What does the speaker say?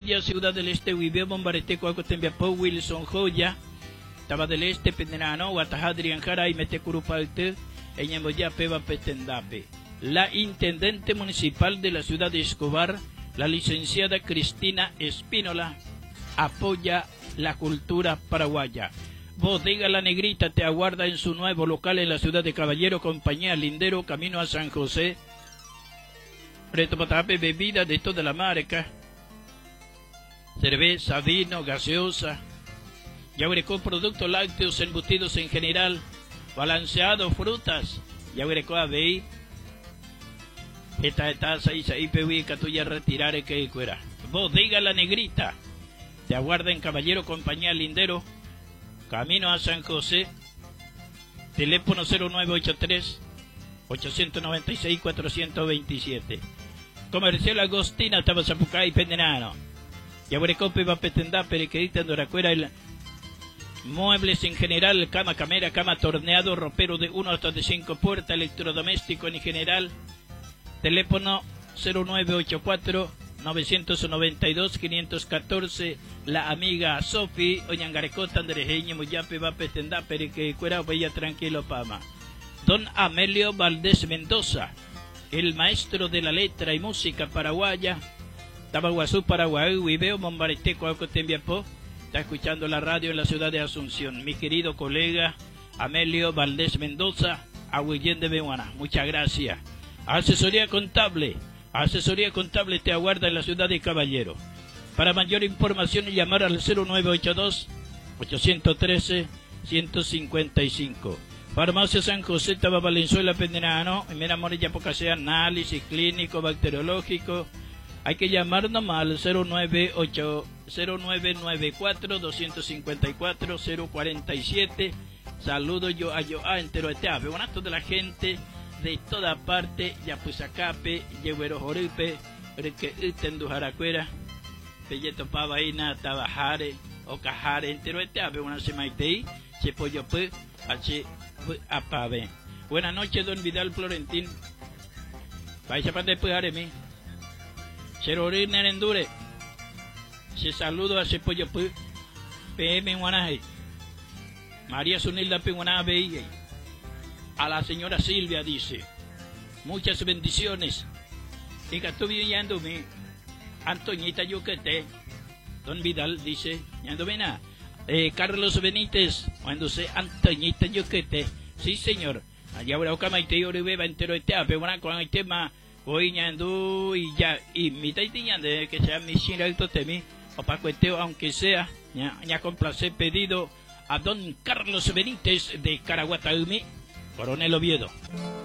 Joya, Ciudad del Este, Huibeo, Bombarete, Cuaco, Tembiapó, Wilson, Joya, Taba del Este, Pendenano, Guatajadrian, Jara y Metecurupalte, Eñemoya, Peba, Petendape. La Intendente Municipal de la Ciudad de Escobar, la licenciada Cristina Espínola, apoya la cultura paraguaya. Bodega La Negrita te aguarda en su nuevo local en la ciudad de Caballero, compañía Lindero, camino a San José. Preto Patape, bebida de toda la marca, cerveza, vino, gaseosa, Yaurecó, productos lácteos, embutidos en general, balanceado, frutas, Yaurecó, ABI, esta taza y Saipewi, Catuya, retirar que fuera. Bodega La Negrita te aguarda en Caballero, compañía Lindero, camino a San José, teléfono 0983-896-427. Comercial Agostina, Tabazapucay, Pendenano. Yaburecope, Bapetendá, Perequedita, Doracuera, el muebles en general, cama, camera, cama, torneado, ropero de 1 hasta de 5 puertas, electrodoméstico en general. Teléfono 0984-992-514, la amiga Sofi, Oñangarecota, Anderejeña, Muyape, Bapetendá, Perequecuera, Bella Tranquilo, Pama. Don Amelio Valdés Mendoza, el maestro de la letra y música paraguaya, Tabaguazú, Paraguay, Huibeo, Mombarete, Cuauco, Tembiapó, está escuchando la radio en la ciudad de Asunción. Mi querido colega Amelio Valdés Mendoza, Aguillén de Behuana, muchas gracias. Asesoría contable te aguarda en la ciudad de Caballero. Para mayor información llamar al 0982-813-155. Farmacia San José, Taba Valenzuela, Pendenano, Mera Morilla, Pocasea, análisis clínico, bacteriológico. Hay que llamar nomás al 0994-254-047. Saludo yo a entero de Teave. Buenas de la gente de toda parte, Yapuzacape, Yeguero Joripe, que Tendujaracuera, Pelleto Pavaina, Tabajare, Ocajare, entero de Teave, una semaitei, Chepoyope, H. Apave. Buenas noches, don Vidal Florentín. Vaya para después mí. Cherorín Nerendure. Se saludo a Chepoyope, PM Guanaje. María Sunilda Pinguanabe. A la señora Silvia dice, muchas bendiciones. Y que estoy viéndome, Antoñita Yuquete. Don Vidal dice, Yandovena, Carlos Benítez, cuando se Antoñita Yuquete. Sí, señor. Allá habrá Ocamaite y Oribe, entero de Teape, bueno, con el tema, hoy Ñandú y ya, y mi taitiñande, que sea mi chiralto temi, o pa' cueteo, aunque sea, ya complace pedido a don Carlos Benítez de Caraguataumi, Coronel Oviedo.